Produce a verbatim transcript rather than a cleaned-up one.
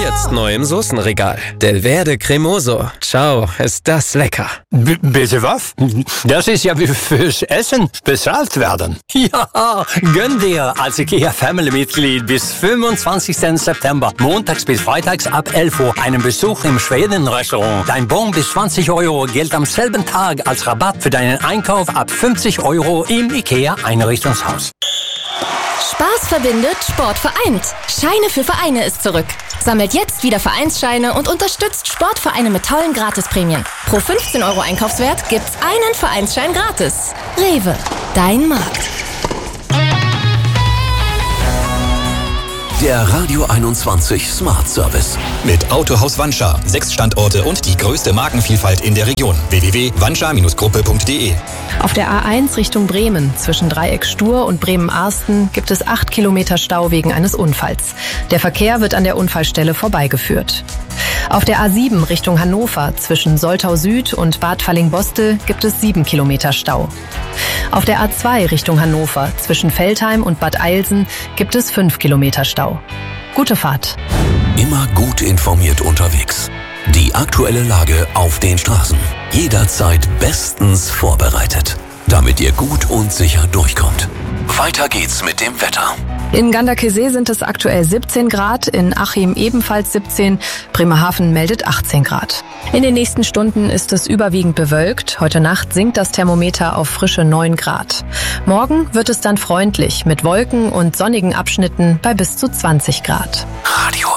Jetzt neu im Soßenregal. Delverde Cremoso. Ciao, ist das lecker. B- bitte was? Das ist ja wie fürs Essen bezahlt werden. Ja, gönn dir als IKEA Family-Mitglied bis fünfundzwanzigsten September, montags bis freitags ab elf Uhr, einen Besuch im Schweden-Restaurant. Dein Bon bis zwanzig Euro gilt am selben Tag als Rabatt für deinen Einkauf ab fünfzig Euro im IKEA-Einrichtungshaus. Spaß verbindet, Sport vereint. Scheine für Vereine ist zurück. Sammelt jetzt wieder Vereinsscheine und unterstützt Sportvereine mit tollen Gratisprämien. Pro fünfzehn Euro Einkaufswert gibt's einen Vereinsschein gratis. Rewe, dein Markt. Der Radio einundzwanzig Smart Service. Mit Autohaus Wanscha. Sechs Standorte und die größte Markenvielfalt in der Region. w w w punkt wanscha gruppe punkt d e. Auf der A eins Richtung Bremen zwischen Dreieck Stur und Bremen-Arsten gibt es acht Kilometer Stau wegen eines Unfalls. Der Verkehr wird an der Unfallstelle vorbeigeführt. Auf der A sieben Richtung Hannover zwischen Soltau Süd und Bad Falling-Bostel gibt es sieben Kilometer Stau. Auf der A zwei Richtung Hannover zwischen Veltheim und Bad Eilsen gibt es fünf Kilometer Stau. Gute Fahrt. Immer gut informiert unterwegs. Die aktuelle Lage auf den Straßen. Jederzeit bestens vorbereitet, damit ihr gut und sicher durchkommt. Weiter geht's mit dem Wetter. In Ganderkesee sind es aktuell siebzehn Grad, in Achim ebenfalls siebzehn, Bremerhaven meldet achtzehn Grad. In den nächsten Stunden ist es überwiegend bewölkt. Heute Nacht sinkt das Thermometer auf frische neun Grad. Morgen wird es dann freundlich mit Wolken und sonnigen Abschnitten bei bis zu zwanzig Grad. Radio